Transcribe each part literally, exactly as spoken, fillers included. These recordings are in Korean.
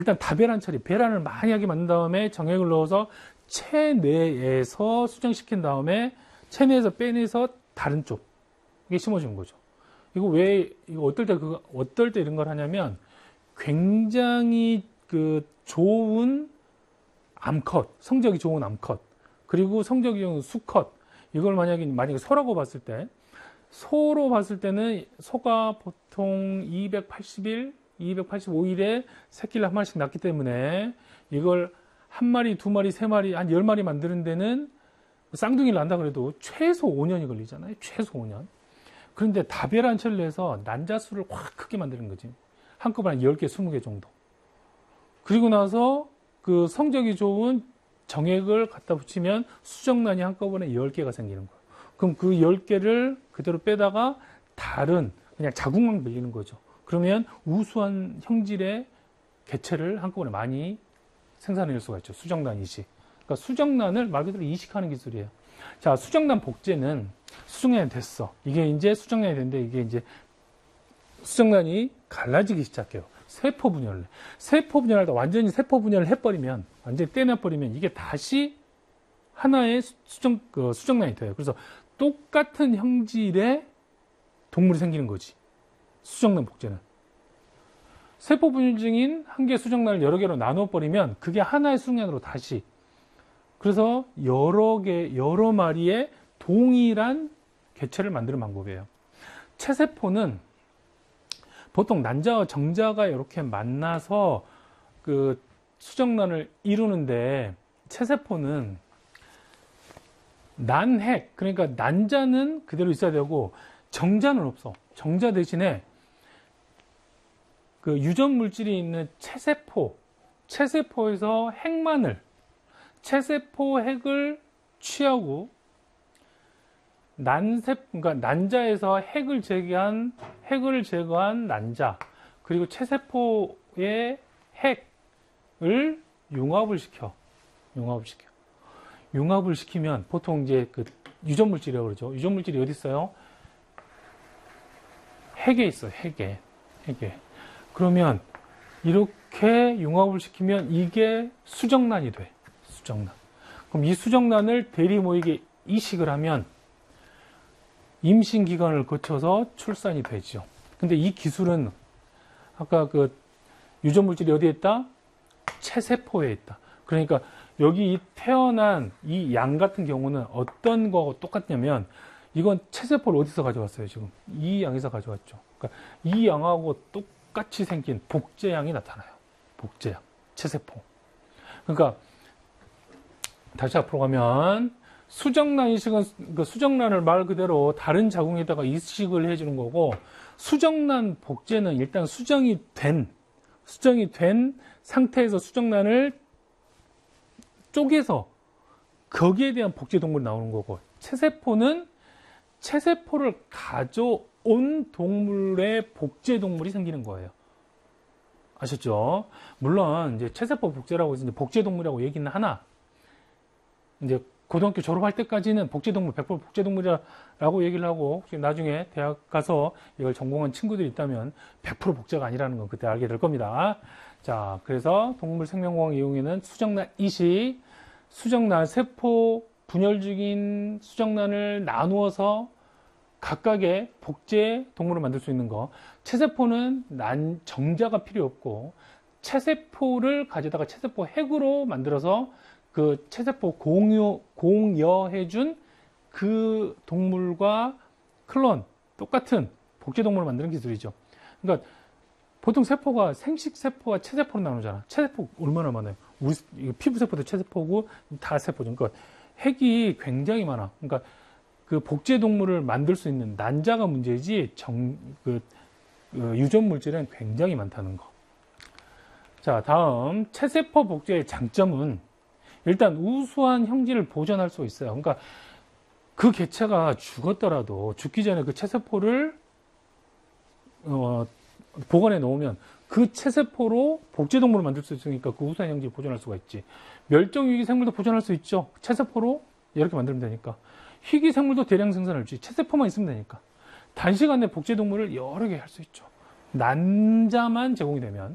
일단 다배란 처리, 배란을 많이 하게 만든 다음에 정액을 넣어서 체내에서 수정시킨 다음에 체내에서 빼내서 다른 쪽 이게 심어주는 거죠. 이거 왜 이거 어떨 때 그 어떨 때 이런 걸 하냐면 굉장히 그 좋은 암컷, 성적이 좋은 암컷, 그리고 성적이 좋은 수컷, 이걸 만약에 만약에 소라고 봤을 때 소로 봤을 때는 소가 보통 이백팔십 일, 이백팔십오 일에 새끼를 한 마리씩 낳기 때문에 이걸 한 마리, 두 마리, 세 마리, 한 열 마리 만드는 데는 쌍둥이를 낳는다 그래도 최소 오 년이 걸리잖아요. 최소 오 년. 그런데 다배란 처리를 해서 난자 수를 확 크게 만드는 거지. 한꺼번에 한 열 개, 스무 개 정도. 그리고 나서 그 성적이 좋은 정액을 갖다 붙이면 수정란이 한꺼번에 열 개가 생기는 거예요. 그럼 그 열 개를 그대로 빼다가 다른 그냥 자궁만 밀리는 거죠. 그러면 우수한 형질의 개체를 한꺼번에 많이 생산해낼 수가 있죠. 수정란 이식. 그러니까 수정란을 말 그대로 이식하는 기술이에요. 자, 수정란 복제는 수정란이 됐어. 이게 이제 수정란이 됐는데 이게 이제 수정란이 갈라지기 시작해요. 세포 분열을. 세포 분열을 하다 완전히 세포 분열을 해버리면, 완전히 떼내버리면 이게 다시 하나의 수정, 그 수정란이 돼요. 그래서 똑같은 형질의 동물이 생기는 거지. 수정란 복제는. 세포 분열 중인 한 개의 수정란을 여러 개로 나눠버리면 그게 하나의 수정란으로 다시. 그래서 여러 개, 여러 마리의 동일한 개체를 만드는 방법이에요. 체세포는 보통 난자와 정자가 이렇게 만나서 그 수정란을 이루는데 체세포는 난핵, 그러니까 난자는 그대로 있어야 되고 정자는 없어. 정자 대신에 그 유전 물질이 있는 체세포, 체세포에서 핵만을, 체세포 핵을 취하고 난세, 그러니까 난자에서 핵을 제거한, 핵을 제거한 난자, 그리고 체세포의 핵을 융합을 시켜. 융합을 시켜. 융합을 시키면 보통 이제 그 유전물질이라고 그러죠. 유전물질이 어디 있어요? 핵에 있어요. 핵에. 핵에. 그러면 이렇게 융합을 시키면 이게 수정란이 돼. 수정란. 그럼 이 수정란을 대리 모이게 이식을 하면 임신 기간을 거쳐서 출산이 되죠. 근데 이 기술은 아까 그 유전물질이 어디에 있다? 체세포에 있다. 그러니까 여기 이 태어난 이 양 같은 경우는 어떤 거하고 똑같냐면 이건 체세포를 어디서 가져왔어요, 지금? 이 양에서 가져왔죠. 그러니까 이 양하고 똑같이 생긴 복제양이 나타나요. 복제양. 체세포. 그러니까 다시 앞으로 가면 수정란 이식은 그 수정란을 말 그대로 다른 자궁에다가 이식을 해주는 거고, 수정란 복제는 일단 수정이 된 수정이 된 상태에서 수정란을 쪼개서 거기에 대한 복제 동물이 나오는 거고, 체세포는 체세포를 가져온 동물의 복제 동물이 생기는 거예요. 아셨죠? 물론 이제 체세포 복제라고 해서 이제 복제 동물이라고 얘기는 하나, 이제 고등학교 졸업할 때까지는 복제동물, 백 퍼센트 복제동물이라고 얘기를 하고, 혹시 나중에 대학 가서 이걸 전공한 친구들이 있다면 백 퍼센트 복제가 아니라는 건 그때 알게 될 겁니다. 자, 그래서 동물 생명공학 이용에는 수정란 이식, 수정란 세포 분열 중인 수정란을 나누어서 각각의 복제 동물을 만들 수 있는 거. 체세포는 난 정자가 필요 없고, 체세포를 가져다가 체세포 핵으로 만들어서 그 체세포 공유, 공여해준 그 동물과 클론, 똑같은 복제동물을 만드는 기술이죠. 그러니까 보통 세포가 생식세포와 체세포로 나누잖아. 체세포 얼마나 많아요? 우리 피부세포도 체세포고 다 세포죠. 그러니까 핵이 굉장히 많아. 그러니까 그 복제동물을 만들 수 있는 난자가 문제지 정, 그, 그 유전 물질은 굉장히 많다는 거. 자, 다음 체세포 복제의 장점은 일단 우수한 형질을 보존할 수 있어요. 그러니까 그 개체가 죽었더라도 죽기 전에 그 체세포를 어, 보관해 놓으면 그 체세포로 복제동물을 만들 수 있으니까 그 우수한 형질을 보존할 수가 있지. 멸종위기 생물도 보존할 수 있죠. 체세포로 이렇게 만들면 되니까. 희귀 생물도 대량 생산할 수 있지. 체세포만 있으면 되니까. 단시간 내 복제동물을 여러 개 할 수 있죠. 난자만 제공이 되면.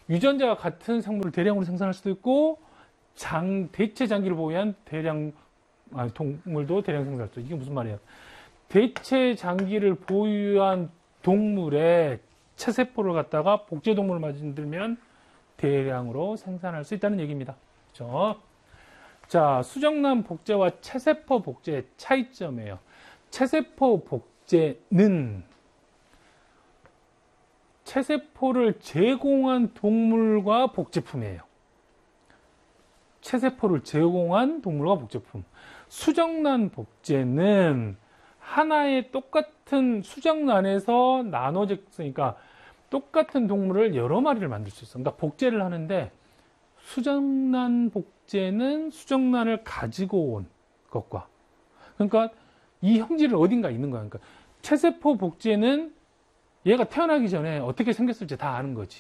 유전자와 같은 생물을 대량으로 생산할 수도 있고 장, 대체 장기를 보유한 대량 아, 동물도 대량 생산할 수 있고 이게 무슨 말이에요? 대체 장기를 보유한 동물의 체세포를 갖다가 복제동물을 만들면 대량으로 생산할 수 있다는 얘기입니다. 그렇죠? 자, 수정란 복제와 체세포 복제의 차이점이에요. 체세포 복제는 체세포를 제공한 동물과 복제품이에요. 체세포를 제공한 동물과 복제품. 수정란 복제는 하나의 똑같은 수정란에서 나눠졌으니까 똑같은 동물을 여러 마리를 만들 수 있어. 그러니까 복제를 하는데 수정란 복제는 수정란을 가지고 온 것과 그러니까 이 형질은 어딘가 있는 거야. 그러니까 체세포 복제는 얘가 태어나기 전에 어떻게 생겼을지 다 아는 거지.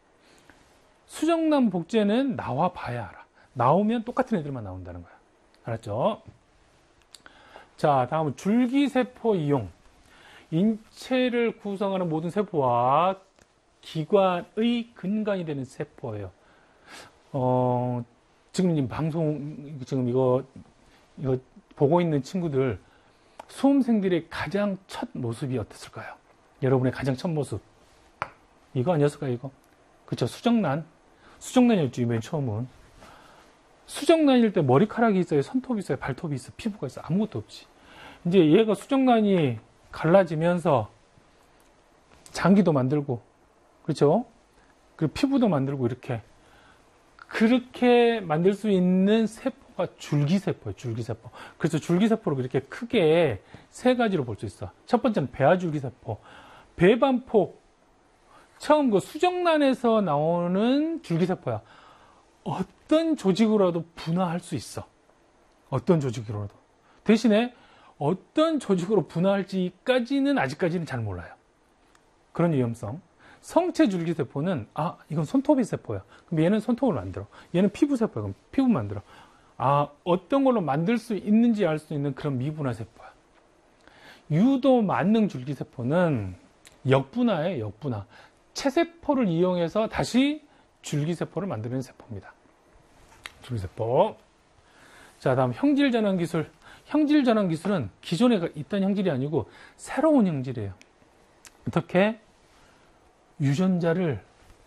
수정란 복제는 나와 봐야 알아. 나오면 똑같은 애들만 나온다는 거야. 알았죠? 자, 다음은 줄기세포 이용. 인체를 구성하는 모든 세포와 기관의 근간이 되는 세포예요. 어, 지금 방송, 지금 이거, 이거 보고 있는 친구들, 수험생들의 가장 첫 모습이 어땠을까요? 여러분의 가장 첫 모습. 이거 아니었을까요, 이거? 그쵸, 수정란. 수정란이었죠, 맨 처음은. 수정란일 때 머리카락이 있어요, 손톱이 있어요, 발톱이 있어요, 피부가 있어요, 아무것도 없지. 이제 얘가 수정란이 갈라지면서 장기도 만들고, 그렇죠? 그리고 피부도 만들고 이렇게 그렇게 만들 수 있는 세포가 줄기세포예요. 줄기세포. 그래서 줄기세포를 이렇게 크게 세 가지로 볼 수 있어. 첫 번째는 배아줄기세포. 배반포. 처음 그 수정란에서 나오는 줄기세포야. 어떤 조직으로라도 분화할 수 있어. 어떤 조직으로라도. 대신에 어떤 조직으로 분화할지까지는 아직까지는 잘 몰라요. 그런 위험성. 성체 줄기세포는 아 이건 손톱이 세포야. 그럼 얘는 손톱을 만들어. 얘는 피부세포야. 그럼 피부 만들어. 아 어떤 걸로 만들 수 있는지 알 수 있는 그런 미분화 세포야. 유도 만능 줄기세포는 역분화예요. 역분화. 체세포를 이용해서 다시 줄기세포를 만드는 세포입니다. 줄기세포. 자, 다음 형질전환 기술. 형질전환 기술은 기존에 있던 형질이 아니고 새로운 형질이에요. 어떻게? 유전자를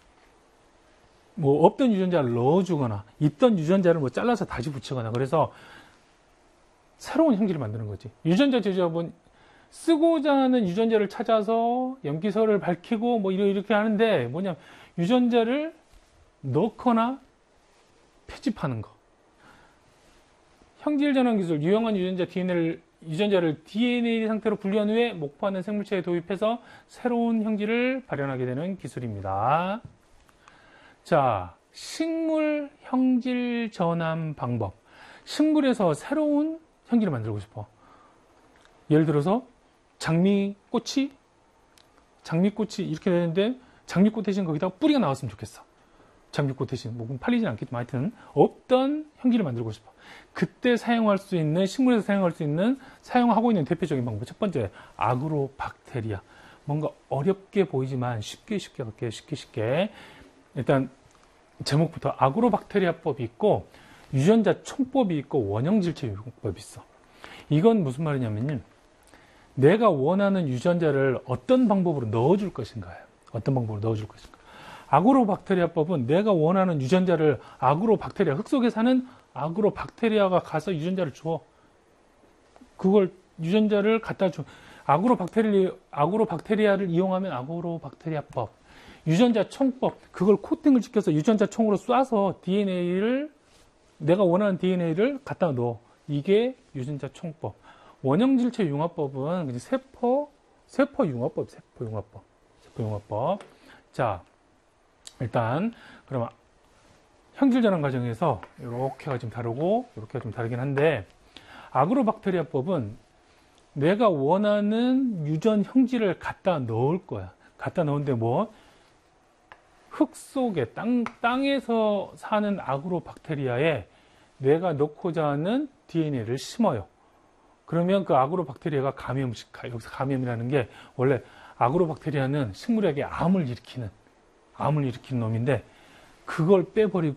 뭐 없던 유전자를 넣어주거나 있던 유전자를 뭐 잘라서 다시 붙이거나 그래서 새로운 형질을 만드는 거지. 유전자 제조업은 쓰고자 하는 유전자를 찾아서 염기서를 밝히고 뭐 이렇게 하는데 뭐냐 유전자를 넣거나 표집하는 거. 형질전환 기술, 유용한 유전자 디엔에이를, 유전자를 디엔에이 상태로 분리한 후에 목포하는 생물체에 도입해서 새로운 형질을 발현하게 되는 기술입니다. 자, 식물 형질 전환 방법. 식물에서 새로운 형질을 만들고 싶어. 예를 들어서 장미꽃이, 장미꽃이 이렇게 되는데 장미꽃 대신 거기다가 뿌리가 나왔으면 좋겠어. 장미꽃 대신, 뭐 팔리진 않겠지만 하여튼 없던 형질을 만들고 싶어. 그때 사용할 수 있는, 식물에서 사용할 수 있는, 사용하고 있는 대표적인 방법. 첫 번째, 아그로박테리아. 뭔가 어렵게 보이지만 쉽게 쉽게 할게요. 쉽게 쉽게. 일단 제목부터 아그로박테리아법이 있고 유전자 총법이 있고 원형질체 유용법이 있어. 이건 무슨 말이냐면요. 내가 원하는 유전자를 어떤 방법으로 넣어줄 것인가요? 어떤 방법으로 넣어줄 것인가? 아그로박테리아법은 내가 원하는 유전자를 아그로박테리아, 흙 속에 사는 아그로박테리아가 가서 유전자를 줘. 그걸 유전자를 갖다 줘. 아그로박테리, 아그로박테리아를 이용하면 아그로박테리아법. 유전자 총법. 그걸 코팅을 시켜서 유전자 총으로 쏴서 디엔에이를, 내가 원하는 디엔에이를 갖다 넣어. 이게 유전자 총법. 원형질체 융합법은 그냥 세포, 세포 융합법, 세포 융합법. 세포 융합법. 자, 일단, 그러면 형질전환 과정에서 이렇게가 좀 다르고 이렇게가 좀 다르긴 한데 아그로박테리아법은 내가 원하는 유전 형질을 갖다 넣을 거야. 갖다 넣은데 뭐 흙 속에 땅, 땅에서 사는 아그로박테리아에 내가 넣고자 하는 디엔에이를 심어요. 그러면 그 아그로박테리아가 감염식, 여기서 감염이라는 게 원래 아그로박테리아는 식물에게 암을 일으키는 암을 일으키는 놈인데 그걸 빼버리고